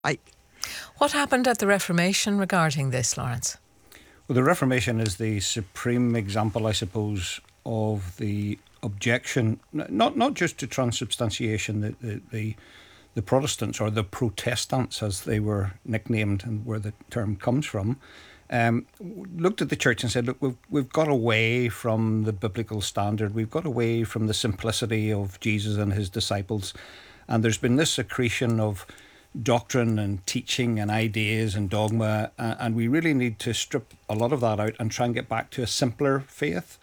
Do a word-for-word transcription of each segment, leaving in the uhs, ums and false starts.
I, What happened at the Reformation regarding this, Lawrence? Well, the Reformation is the supreme example, I suppose, of the objection, not not just to transubstantiation. The the, the, the Protestants, or the Protestants as they were nicknamed and where the term comes from, um, looked at the church and said, look, we've, we've got away from the biblical standard. We've got away from the simplicity of Jesus and his disciples. And there's been this accretion of doctrine and teaching and ideas and dogma, uh, and we really need to strip a lot of that out and try and get back to a simpler faith,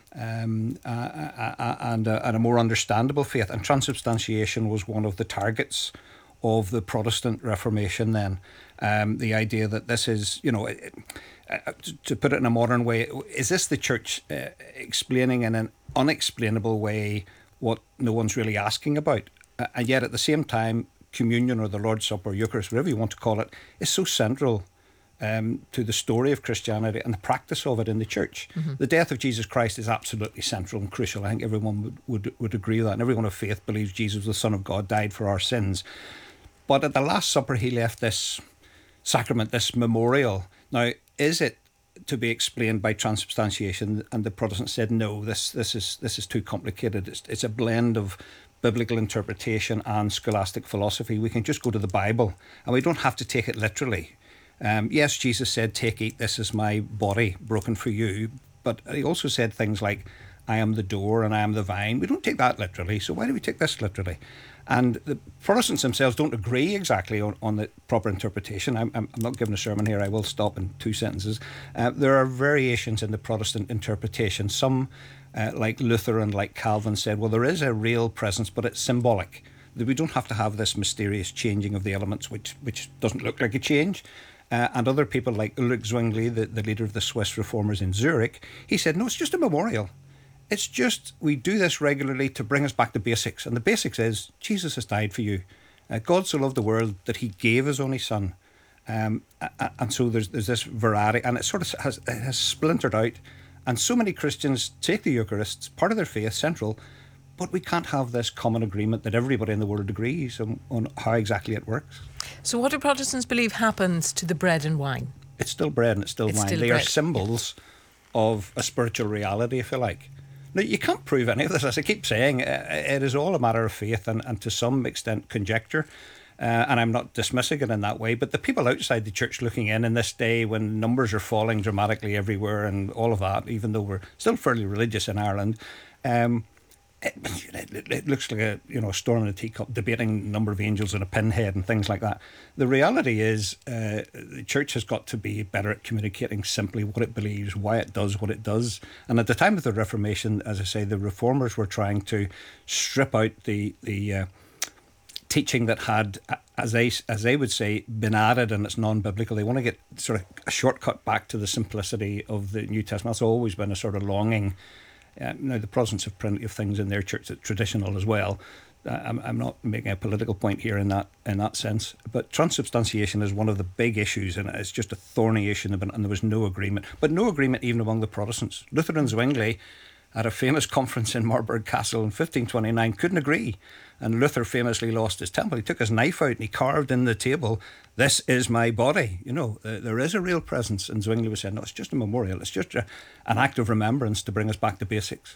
um, uh, uh, uh, and, uh, and a more understandable faith. And transubstantiation was one of the targets of the Protestant Reformation then. Um, the idea that this is, you know, uh, to put it in a modern way, is this the church uh, explaining in an unexplainable way what no one's really asking about? Uh, and yet at the same time, communion or the Lord's Supper, Eucharist, whatever you want to call it, is so central um, to the story of Christianity and the practice of it in the church. Mm-hmm. The death of Jesus Christ is absolutely central and crucial. I think everyone would, would, would agree with that. And everyone of faith believes Jesus, the Son of God, died for our sins. But at the Last Supper, he left this sacrament, this memorial. Now, is it to be explained by transubstantiation? And the Protestants said, no, this this is this is too complicated. It's, it's a blend of biblical interpretation and scholastic philosophy. We can just go to the Bible and we don't have to take it literally. Um, yes, Jesus said, take, eat, this is my body broken for you. But he also said things like, I am the door and I am the vine. We don't take that literally, so why do we take this literally? And the Protestants themselves don't agree exactly on, on the proper interpretation. I'm, I'm not giving a sermon here, I will stop in two sentences. Uh, there are variations in the Protestant interpretation. Some Uh, like Luther and like Calvin said, well, there is a real presence, but it's symbolic. That we don't have to have this mysterious changing of the elements, which which doesn't look like a change. Uh, and other people like Ulrich Zwingli, the, the leader of the Swiss reformers in Zurich, he said, no, it's just a memorial. It's just, we do this regularly to bring us back to basics. And the basics is, Jesus has died for you. Uh, God so loved the world that he gave his only son. Um, and so there's there's this variety, and it sort of has, it has splintered out. And so many Christians take the Eucharist, part of their faith, central, but we can't have this common agreement that everybody in the world agrees on, on how exactly it works. So what do Protestants believe happens to the bread and wine? It's still bread and it's still it's wine. Still they bread. are symbols yeah. of a spiritual reality, if you like. Now, you can't prove any of this. As I keep saying, it is all a matter of faith and, and to some extent conjecture. Uh, and I'm not dismissing it in that way, but the people outside the church looking in in this day when numbers are falling dramatically everywhere and all of that, even though we're still fairly religious in Ireland, um, it, it, it looks like a you know a storm in a teacup, debating the number of angels and a pinhead and things like that. The reality is uh, the church has got to be better at communicating simply what it believes, why it does what it does. And at the time of the Reformation, as I say, the reformers were trying to strip out the the uh, teaching that had, as they as they would say, been added and it's non-biblical. They want to get sort of a shortcut back to the simplicity of the New Testament. That's always been a sort of longing. Uh, now, the Protestants have plenty of things in their church that's traditional as well. Uh, I'm, I'm not making a political point here in that in that sense. But transubstantiation is one of the big issues, and it's just a thorny issue, and there was no agreement. But no agreement even among the Protestants. Luther and Zwingli, at a famous conference in Marburg Castle in fifteen twenty-nine, couldn't agree. And Luther famously lost his temper. He took his knife out and he carved in the table, this is my body. You know, uh, there is a real presence. And Zwingli was saying, no, it's just a memorial. It's just a, an act of remembrance to bring us back to basics.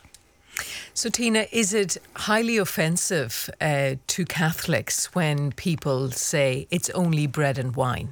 So, Tina, is it highly offensive uh, to Catholics when people say it's only bread and wine?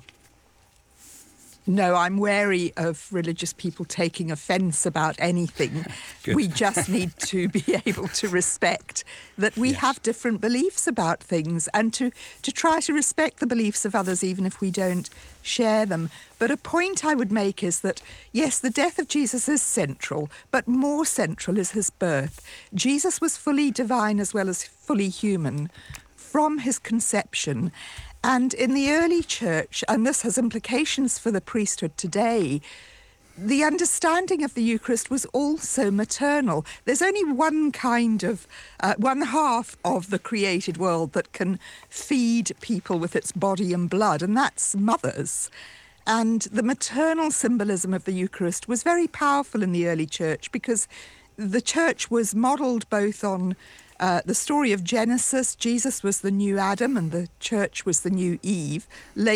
No, I'm wary of religious people taking offence about anything. We just need to be able to respect that we yes. have different beliefs about things, and to, to try to respect the beliefs of others even if we don't share them. But a point I would make is that, yes, the death of Jesus is central, but more central is his birth. Jesus was fully divine as well as fully human from his conception. And in the early church, and this has implications for the priesthood today, the understanding of the Eucharist was also maternal. There's only one kind of, uh, one half of the created world that can feed people with its body and blood, and that's mothers. And the maternal symbolism of the Eucharist was very powerful in the early church because the church was modelled both on uh, the story of Genesis, Jesus was the new Adam and the church was the new Eve.